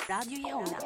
Radio Jehona.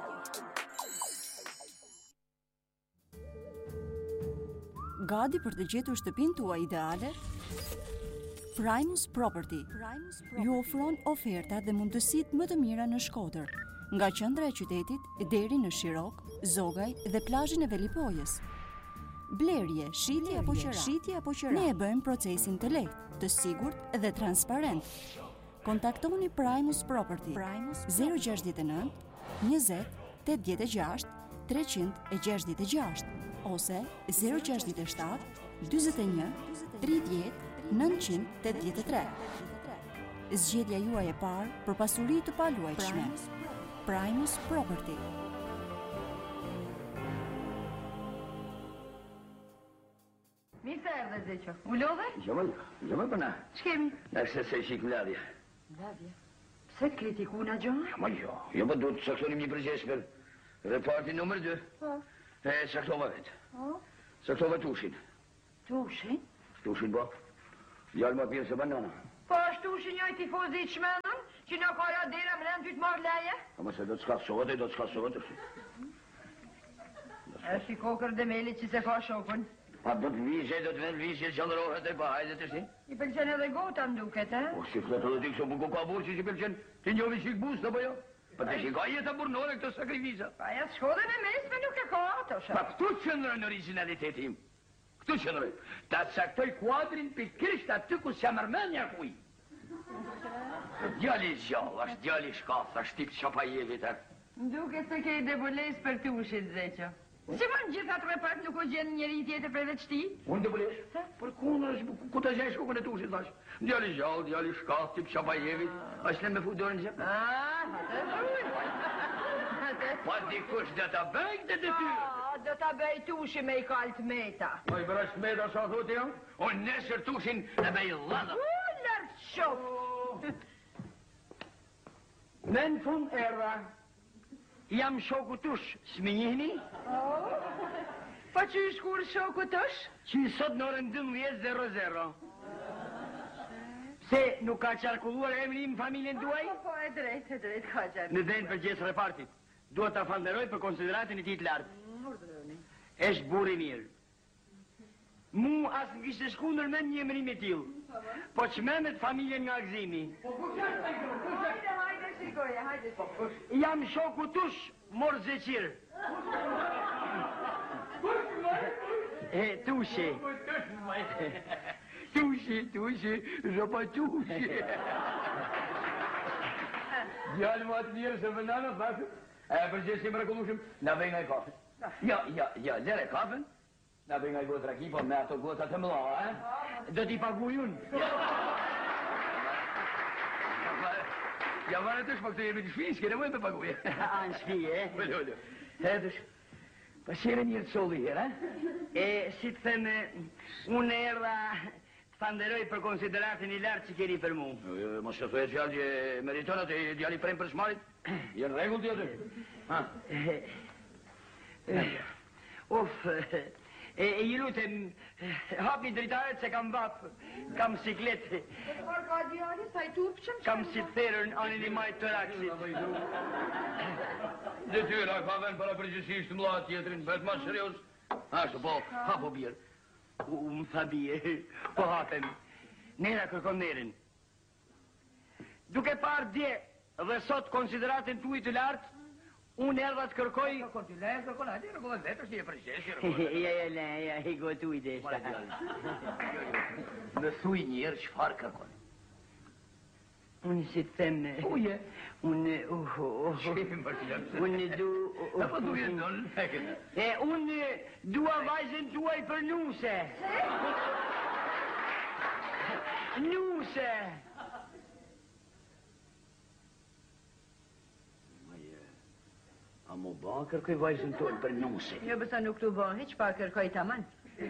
Gati për të gjetur shtëpinë tuaj ideale? Primus Property ju ofron ofertat dhe mundësitë më të mira në Shkodër, nga qendra e qytetit deri në Shirok, Zogaj dhe plazhin e Velipojës. Blerje, shitje apo qira. Ne e bëjmë procesin të lehtë, të sigurt dhe transparent. Kontaktoni Primus Property 069 20 86 366 ose 067 41 30 983. Zgjedhja juaj e parë për pasuri të paluajtshme. Primus Property. Mi se erdhe, Zeqo? U lodhe? Gjëmë përna. Ç'kemi? Nështë se shik mladhja. Mladhja? Pse të kritikuna, Gjonë? Ma jo për duhet të saktonim një përgjesh për reparti nëmër 2. E saktova vetë. Saktova tushin. Tushin? Tushin, bo. Jallë ma pjerë se banana. Po është tushin njoj tifozi i shmenën, që në kaja dera më rënë ty të marrë leje? Ama se do të skasovat e do të skasovat. E shikokër dhe melit që se ka shokën. Pa do të vizhe, do të ven vizhe, qëllërohet e bahajde të shi. I pëlqen edhe gota më duket, e? O, si fletë dhe ti këso buko ka burë që si pëlqen, ti njovi shik bus të bëjo. Pa të shika jetë a burnore këto sakrifisa. Pa ja Shkodën e mesme nuk e ka ato, shë. Pa këtu qëndrë në originalitetim. Këtu qëndrë. Ta saktoj kuadrin për krisht aty ku se mërmenja kuj. Djali gjallë, është djali shkath, është tip Qapajevit. Duket se ke i debules për tushit, Zeqo. Si më në gjithat repart nuk o gjenë njëri tjetër për veç ti? Unë debules? Për kundër është, ku të gjenë shkukën e tushit, thash. Djali gjallë, djali shkath, tip Qapajevit, është në me fudorën gjepë. Pa dikush dhe ta bëjk dhe dhe ty. Do ta bëj tushi me i kaltë meta. Po i bërë meta sa thotë jam? Unë nesër tushin e me i ladha. Lërë shok. Në në fund erda, jam shoku tush, s'mi njihni? Po që i shkur shoku tush? Që i sot në orën 12:00. Se nuk ka qarkulluar emri në familjen tuaj? Po, e drejt, ka qarkulluar. Në dhejnë për gjesë repartit. Duhet ta falderoj për konsideratin e ti të lartë. Eshtë buri mirë. Mu asë në kishtë shkundër me një emri me tilë. Po që me të familjen nga gzimi. Hajde, shikoje, hajde. Jam shoku tush, morë zeqirë. Tushe. Tushe, zhopa tushe. Djallë më atë njërë se vëndana, thashë. E përgjeshë më rekollushëm, na bëj nga i kafe. Ja, lere kafen. Na bëj nga i gotë raki, po me ato gotat të mëlla, e? Do t'i paguj unë. Ja vare të shpo këtë jemi të shpi, s'kene mëjë me paguj. A, në shpi, e? Pëllo. Hedësh, pasire njërë të soli herë, e si të thëmë, unë erda të fanderoj për konsideratin i lartë që keni për mu. Mos të thujet fjallë që meritonat e djali prejmë për shmarit, jenë regull tjetër. I lutem, hapi dritaret se kam vapë, kam siklet. Por ka djali, sa i tupqëm? Kam si të therën anin i majtë të raksit. Dhe tyra, ka ven para përgjësisht mla tjetërin, vetë ma serios. Ashtë, po, hapo bjerë. Më tha bje, po hapem. Nera kërkon nerin. Duke parë dje dhe sot konsideratin tuaj të lartë, unë erdha të kërkoj... Kërkon, hajde, kërkon vetë, është një përgjeshë. Ja, i gotu i deshta. Në thuj njërë qëfar kërkon? Unë si të themë... Uje? Unë... Shkemi më shkemi. Unë du... Në po duje ndonë. Unë dua vajzën tuaj për nuse. Nuse. A mu ba kërkoj vajzën tuaj për nuse? Jo, bësa nuk të ba, heq pa kërkoj të aman.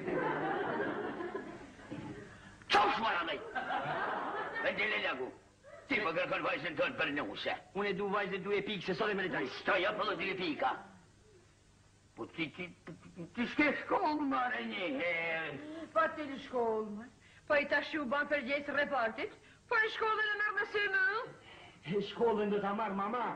Qosh maranaj! Vendele lagu. Ti po kërkon vajzën tonë për nuse. Unë e du vajzën tu e pikë, se sot e meritari. Stoja për dhe 2 pika. Po ti s'ke shkollë, mare një herë. Pa ti në shkollë, më. Po i ta shu ban për gjesë repartit, po i shkollën e mërë në sy më. Shkollën do ta marr mama.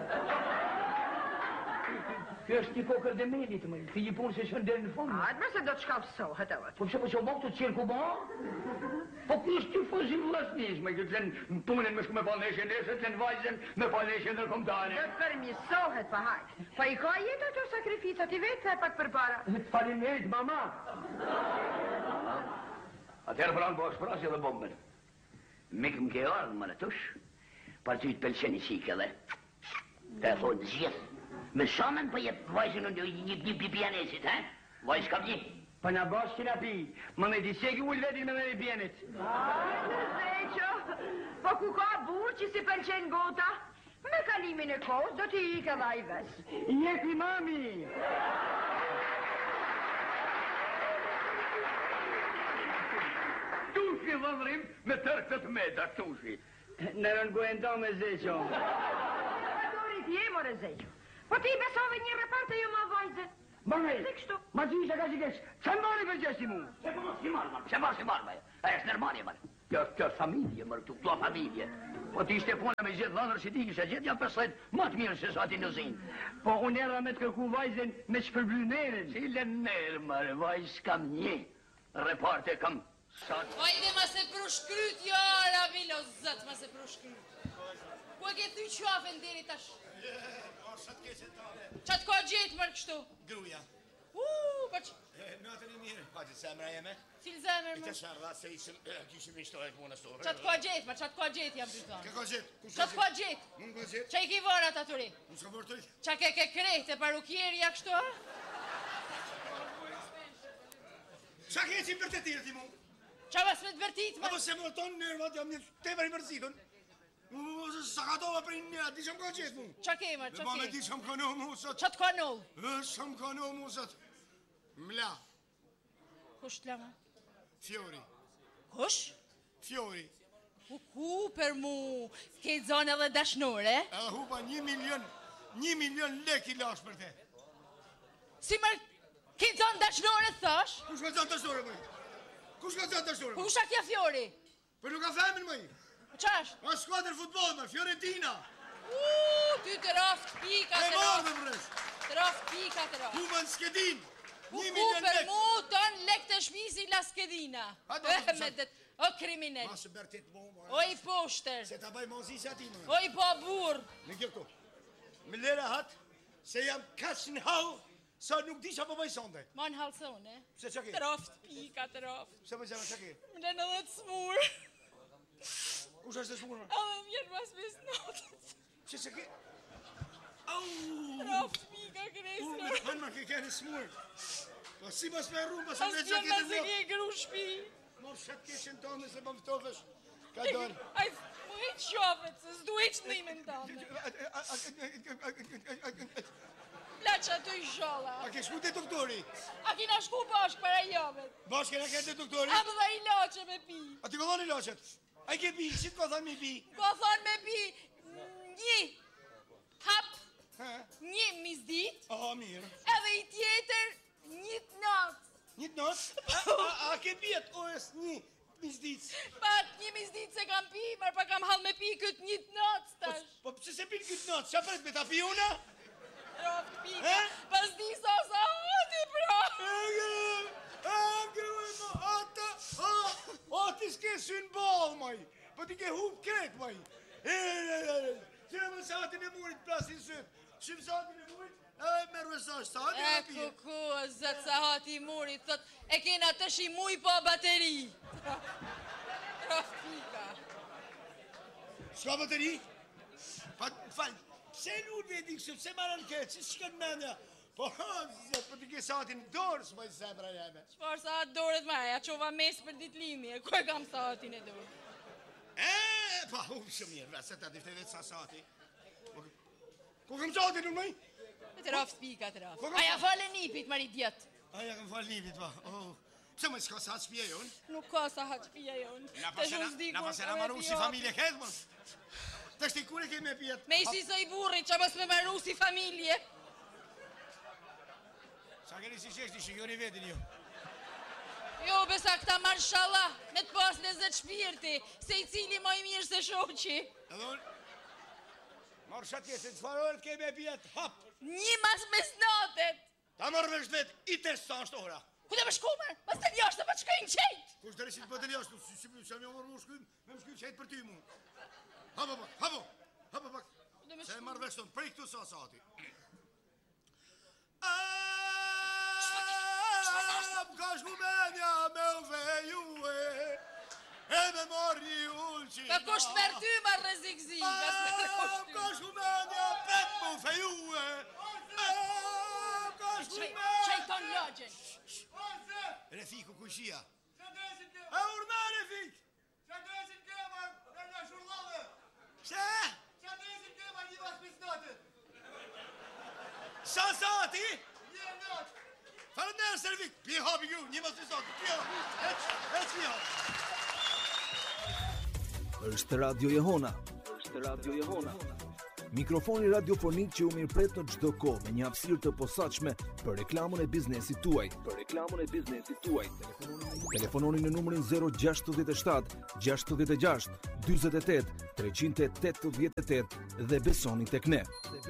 Kjo është një kokër dhe melit, më. Ti një punë se shën deri në fund. Hajde, se do të shkapsohet edhe. Po pse po që të cirku ba? Po kjo është që fëzi vlasnis, më këtë në punën me shku me palneshe nesër, të në vajzën me palneshe nërkomtare. Do të permisohet, pa hajde. Pa i ka jetë ato sakrificat i vetë, pak për para. Faleminderit, mama. Atëherë pranë po është prasje dhe bombën. Mikë më ke ardhë më në tush, par ty të pëlqen i qike dhe. Të e thonë zjetë. Me shamën për jetë vajzën një pianesit, he? Vajzë kam një. Pa në bashkë që në pi, më me di segi ullë vetin me me pianit. Hajde, Zeqo, po ku ka burë që si pëlqen gota, me kalimin e kohës do t'i ike dha i ves. Jeki mami! Tushi dhëndrim me tërë të meta, tushi. Në rëngojnë do me Zeqo. Dorit jemore, Zeqo. Po ti besove një reparte jo ma vajzë. Bëngaj, ma gjisha ka që kesh, që mbari për gjesti mu? Se po mos si marrë, mërë. A është nërmani, mërë. Kjo është familje, mërë, këto familje. Po ti ishte puna me gjithë dhëndër si ti kisha gjithë, ja përslet më të mirë se sa ti në zinë. Po unë era me të kërku vajzën me shpërbly nerën. Cile nerë, mërë, vajzë kam një. Reparte kam sot. Hajde ma se prushkryt, jara, vilo zët, ma se prushkryt. Ku e ke thy qafën deri tash? Qatë ka gjetë mërë kështu? Gruja. Pa që... Natën i mirë. Pa që zemra jeme? Cilë zemër I më? të shërda se kishim i shtojë punë stovë. Qatë ka gjetë, ma qatë ka gjetë jam të thonë. Ka gjetë? Qatë ka gjetë? Unë ka gjetë? Qa i ki varat aturi? Unë s'ka vërtoj? Qa ke krejtë e parukjerja kështu, ha? Qa ke që i vërtetirë ti mu? Qa vas me të vërtit, ma? Apo se më tonë nërmat jam një tepër i mërzitun. Sa ka tova për një di që më ka gjetë mu. Qa ke, ma, qa Dhe ba me ke? di që më ka në mu sot. Qa të ka nëllë? Që më ka në mu sot. Mla. Kush të lama? Fjori. Kush? Fjori. Ku për mu ke zonë edhe dashnore? Edhe hupa 1 milion lek i lash për te. Si mërë ke zonë dashnore, thash? Kush ka zonë dashnore, mëj? Kush ka zonë dashnore? Kush a kja fjori? Për nuk ka femin, mëj. Qash? A skuadrë futbol, më, Fiorentina. Ty të raft pika, E të marrë raft. dhe mresh. Të raft pika, të raft. Hupa në skedin. Ku 1 milion për lek. mu ton lek të shmisi la skedina. Ha, do të Me det, o kriminell. Ma së bërtit mu, më. O i poshter. Se ta bëj mozi se ati, më. O i po bur. Në kjo këtu. Me lere hatë, se jam kaç në halë, sa nuk di që po bëj sonde. Ma në halëson, e? Se që ke? Të raft pika, të raft. Se më zemë, që ke? Më në edhe të smur. Kush është e smurë? A dhe vjen mas mes notës. Që ke? Au! Raft pika, Me kresër. të ma ke kene smurë. Po si mas me rrumë, pas As në që vjen ke të mas e vlokë. ke gru shpi. Mo shatë keshen tonë se më vëtofesh. Ka dorë. Aj, mu heq qafet, se s'du heq ndimin tëmë. La që aty i sholla. A ke shku të doktori? A kina shku bashk para javet. Bashke në ke të doktori? A më dha i lache me pi. A ti ka dhoni lachet? A i ke pi, si të ka thonë mi pi? Ka thonë me pi një hap, Ha? një mizdit, Aha, mirë. edhe i tjetër një të natë. Një të notë? A ke pjet, o es një misdic? Pat një mizdit se kam pi, mar pa kam hall me pi këtë një të natë stash. Po pëse se pin këtë notë? Qa përët me ta pi una? Roft pika, He? pas di sa hati pra. O, ti s'ke synë balë, maj. Po ti ke hup kretë, maj. Që më satin e murit plasin sytë. Shumë satin e murit, me rësash, satin E e pije. kuku, zëtë sa hati i murit, thot, e kena të shimuj po bateri. Roft pika. Shka bateri? Pa, falj, pse nuk vedi kështu, pse marën këtë, që shkën mendja? Po, zëtë, po ti ke satin dorë, s'maj zemra jeme. Qfar sa atë dorët ma, ja qova mes për ditë lindje, ku e kam sa hatin e dorë? Pa, shumë mirë, vese të difte vetë sa sati. Ku këm satin, nuk mëj? Të raft pika, të raft. Po, Aja fale nipit, mari djetë. Aja kam falë nivit, pa. Pse më s'ka sa shpje jonë? Nuk ka sa haq pija jonë. Na pasena maru si familje këtë, më. Të shti kure ke me pjetë? Me i si i burri, që mos me maru si familje. Sa keni si sheshti, shikoni vetin ju. Jo, besa këta marshallah, me të pas në zëtë shpirti, se i cili më i mirë se shoqi. Edhe unë, Marrë shatje se të farojnë keme bjet hap. Një mas mes natet. Ta marrë vesh vet, i test sa është ora. Ku të më shkume? Mas të njashtë, pa të shkojnë qejt. Kush të rishit për të njashtë, si më marrë më shkujmë, me më shkujmë qejt për ty mu. Hapo pak. Se e marrë vesh tonë, prej këtu sa sati. Ka shkumenja me uvejue, edhe marrë një ullqi. Ka kusht mërë ty ma rrezikzi. Ka shkumenja pet me uvejue. Qaj ton logjen. Refiku kushia. E urna Refik. Se? Sa sati? Farënderë Servik, pje hapi ju, një mas pisati, pje hapi, pje hapi. Është Radio Jehona. Mikrofoni radiofonik që u mirëpret në çdo kohë me një hapësirë të posaçme për reklamën e biznesit tuaj. Telefononi në numrin 067 66 48 388 dhe besoni tek ne.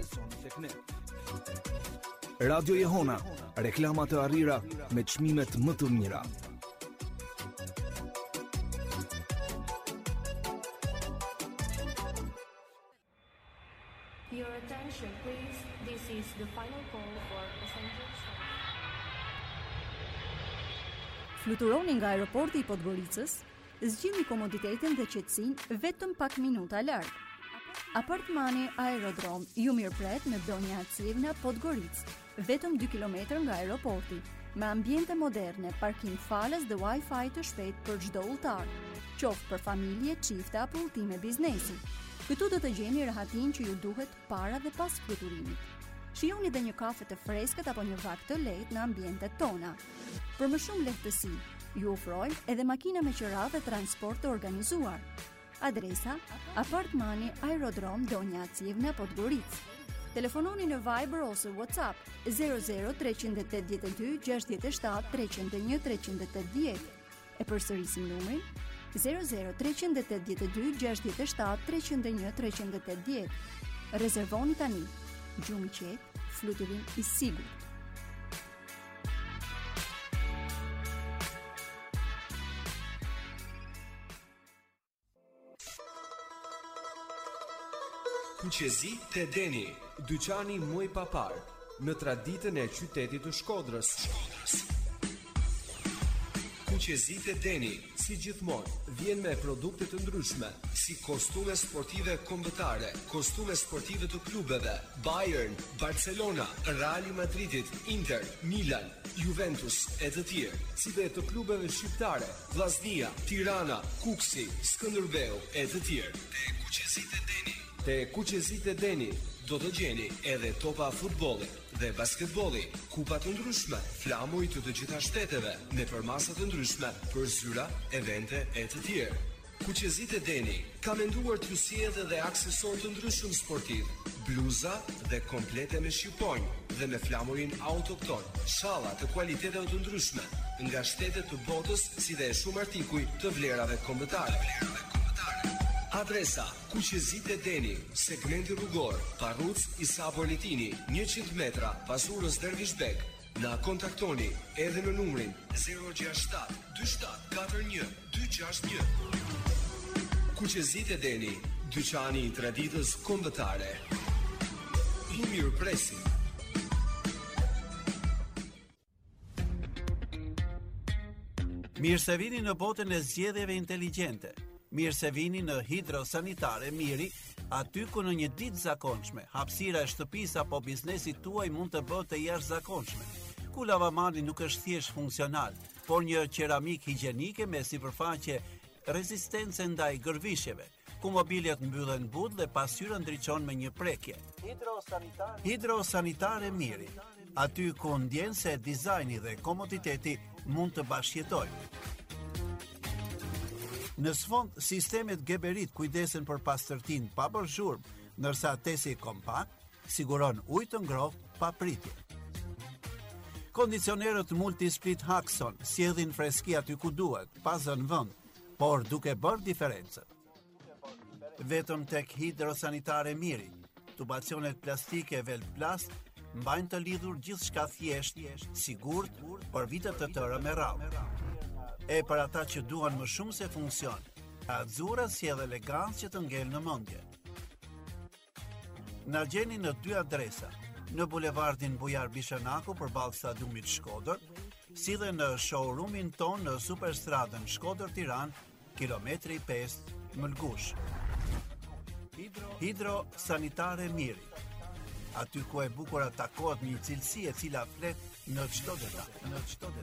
Radio Jehona, reklama të arrira me çmimet më të mira. Your attention, please. This is the final call for passengers. Fluturoni nga aeroporti I Podgoricës, zgjidhni komoditetin dhe qetësinë vetëm pak minuta larg. Apartmani Aerodrom ju mirëpret me Donja Acivna Podgoricë, vetëm 2 km nga aeroporti, me ambiente moderne, parkim falës dhe Wi-Fi të shpejt për çdo udhëtar, qoftë për familje, çifte apo udhëtime biznesi. Këtu do të gjeni rahatin që ju duhet para dhe pas fluturimit. Shijoni dhe një kafe të freskët apo një vakt të lehtë në ambientet tona. Për më shumë lehtësi, ju ofrojmë edhe makina me qira dhe transport të organizuar. Adresa: Apartmani Aerodrom Donja Acivna Podgoricë. Telefononi në Viber ose WhatsApp 00 382 67 301 380. E përsërisim numrin 00 382 67 301 380. Rezervoni tani. Gjumë I qetë, fluturim I sigurt. Kuqezi te Deni, dyqani muj papar, në traditën e qytetit të Shkodrës. Kuqezi te Deni, si gjithmonë, vjen me produkte të ndryshme, si kostume sportive kombëtare, kostume sportive të klubeve, Bayern, Barcelona, Real Madridit, Inter, Milan, Juventus e të tjerë, si dhe të klubeve shqiptare, Vllaznia, Tirana, Kuksi, Skënderbeu e të tjerë. Te Kuqezit e Deni do të gjeni edhe topa futbolli dhe basketbolli, kupa të ndryshme, flamuj të gjitha shteteve, me përmasa të ndryshme për zyra, evente e të tjerë. Kuqezit e Deni ka menduar t'ju sjellë edhe aksesor të ndryshëm sportiv, bluza dhe komplete me shqiponjë dhe me flamurin autokton, shalla të kualiteteve të ndryshme nga shtetet të botës, si dhe shumë artikuj të vlerave kombëtare. Adresa: Kuqezit e Deni, segmenti rrugor, Parruc Isa Bolitini, 100 metra pas urës Dervishbek. Na kontaktoni edhe në numrin 067 27 41 261. Kuqezit e Deni, dyqani I traditës kombëtare. Ju mirëpresim. Mirë se vini në botën e zgjedhjeve inteligjente. Mirë se vini në Hidrosanitare Miri, aty ku në një ditë zakonshme, hapësira e shtëpisë apo biznesit tuaj mund të bëhet të jashtëzakonshme. Ku lavamani nuk është thjesht funksional, por një qeramik higjienike me sipërfaqe rezistence ndaj gërvishjeve, ku mobiljet mbyllen but dhe pasqyra ndriçon me një prekje. Hidrosanitare Miri, aty ku ndjen se dizajni dhe komoditeti mund të bashkëjetojnë. Në sfond, sistemet Geberit kujdesen për pastërtinë pa bërë zhurmë, ndërsa tesi kompakt siguron ujë të ngrohtë pa pritje. Kondicionerët Multisplit Haxon sjellin freski aty ku duhet, pa zënë vend, por duke bërë diferencën. Vetëm tek Hidrosanitare Miri, tubacionet plastike Velplast mbajnë të lidhur gjithçka thjesht, sigurt, për vite të tëra me radhë. E për ata që duan më shumë se funksion, Azzurra sjell elegancë që të ngel në mendje. Na gjeni në 2 adresa, në bulevardin Bujar Bishanaku përballë stadiumit Shkodër, si dhe në showroomin ton në Superstradën Shkodër Tiranë, kilometri 5 Mëlgush. Hidro Sanitare Miri. Aty ku e bukura takohet një cilësi e cila flet në çdo detaj.